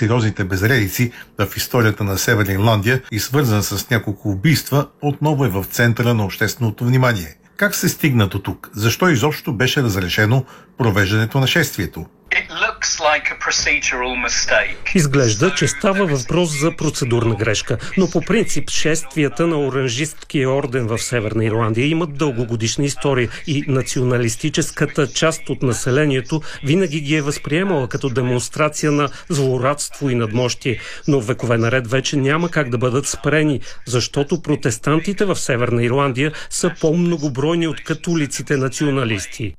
най-сериозните безредици в историята на Северна Ирландия и свързан с няколко убийства, отново е в центъра на общественото внимание. Как се стигна до тук? Защо изобщо беше разрешено провеждането на шествието? Изглежда, че става въпрос за процедурна грешка, но по принцип шествията на оранжисткия орден в Северна Ирландия имат дългогодишна история и националистическата част от населението винаги ги е възприемала като демонстрация на злорадство и надмощие, но векове наред вече няма как да бъдат спрени, защото протестантите в Северна Ирландия са по-многобройни от католиците националисти.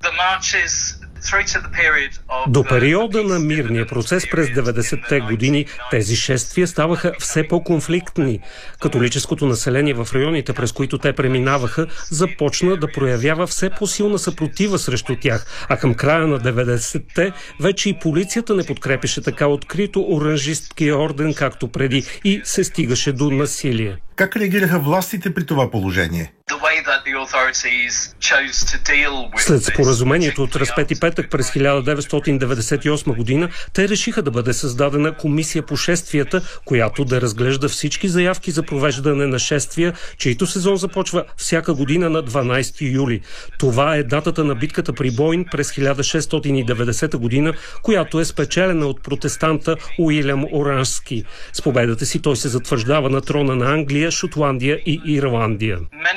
До периода на мирния процес през 90-те години тези шествия ставаха все по-конфликтни. Католическото население в районите, през които те преминаваха, започна да проявява все по-силна съпротива срещу тях, а към края на 90-те вече и полицията не подкрепеше така открито оранжисткия орден, както преди, и се стигаше до насилие. Как реагираха властите при това положение? След споразумението от Разпети петък през 1998 година, те решиха да бъде създадена комисия по шествията, която да разглежда всички заявки за провеждане на шествия, чието сезон започва всяка година на 12 юли. Това е датата на битката при Бойн през 1690 година, която е спечелена от протестанта Уилям Оранжски. С победата си той се затвърждава на трона на Англия, Шотландия и Ирландия.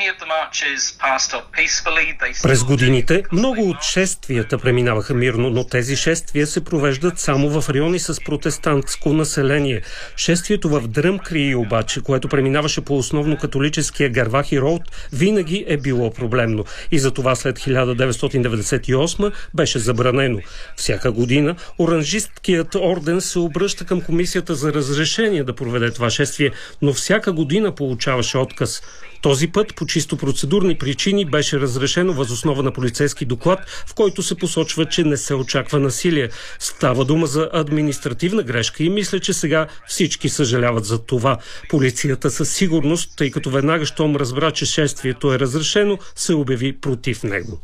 През годините много от шествията преминаваха мирно, но тези шествия се провеждат само в райони с протестантско население. Шествието в Дръмкрий обаче, което преминаваше по основно католическия Гарвахи Роуд, винаги е било проблемно и затова след 1998 беше забранено. Всяка година оранжисткият орден се обръща към комисията за разрешение да проведе това шествие, но всяка година получаваше отказ. Този път по чисто процедурни причини беше разрешено въз основа на полицейски доклад, в който се посочва, че не се очаква насилие. Става дума за административна грешка и мисля, че сега всички съжаляват за това. Полицията със сигурност, тъй като веднага щом разбра, че шествието е разрешено, се обяви против него.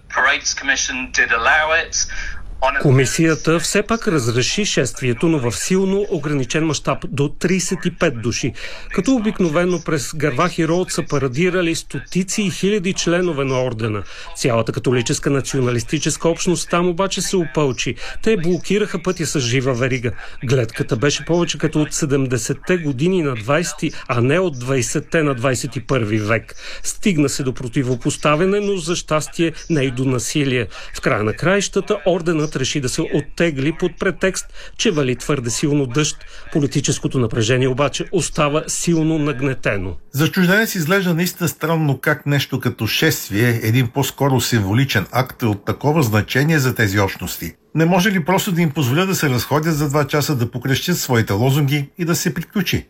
Комисията все пак разреши шествието, но в силно ограничен мащаб до 35 души. Като обикновено през Гарвахи Роуд са парадирали стотици и хиляди членове на ордена. Цялата католическа националистическа общност там обаче се опълчи. Те блокираха пътя с жива верига. Гледката беше повече като от 70-те години на 20-ти, а не от 20-те на 21 век. Стигна се до противопоставяне, но за щастие не и до насилие. В края на краищата орденът реши да се оттегли под претекст, че вали твърде силно дъжд. Политическото напрежение обаче остава силно нагнетено. За чужденец изглежда наистина странно как нещо като шествие, един по-скоро символичен акт, е от такова значение за тези общности. Не може ли просто да им позволя да се разходят за 2 часа, да покрещят своите лозунги и да се приключи?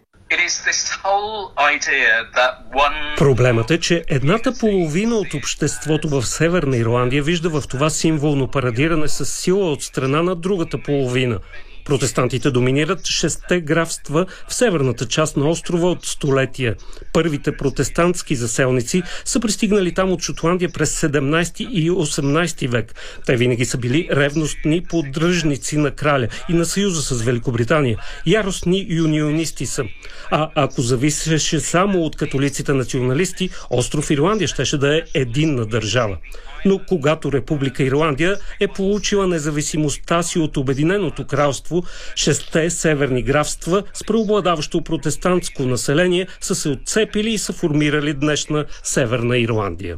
Проблемът е, че едната половина от обществото в Северна Ирландия вижда в това символно парадиране с сила от страна на другата половина. Протестантите доминират 6 графства в северната част на острова от столетия. Първите протестантски заселници са пристигнали там от Шотландия през 17 и 18 век. Те винаги са били ревностни поддръжници на краля и на съюза с Великобритания. Яростни юнионисти са. А ако зависеше само от католиците националисти, остров Ирландия щеше да е единна държава. Но когато Република Ирландия е получила независимостта си от Обединеното кралство, 6 северни графства с преобладаващо протестантско население са се отцепили и са формирали днешна Северна Ирландия.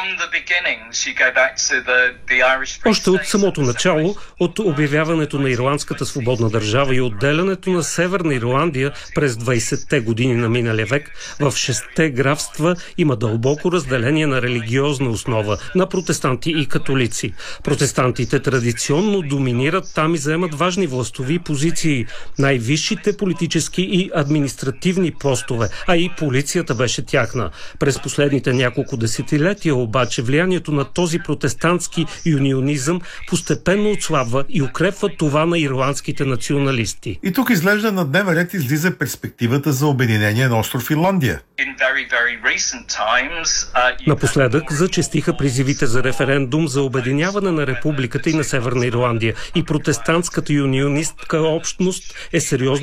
Още от самото начало, от обявяването на Ирландската свободна държава и отделянето на Северна Ирландия през 20-те години на миналия век, в 6 графства има дълбоко разделение на религиозна основа на протестанти и католици. Протестантите традиционно доминират там и заемат важни властови позиции, най-висшите политически и административни постове, а и полицията беше тяхна. През последните няколко десетилетия обаче влиянието на този протестантски юнионизъм постепенно отслабва и укрепва това на ирландските националисти. И тук изглежда на дневен ред излиза перспективата за обединение на остров Ирландия. Напоследък зачестиха призивите за референдум за обединяване на републиката и на Северна Ирландия и протестантската юнионистка общност е сериозно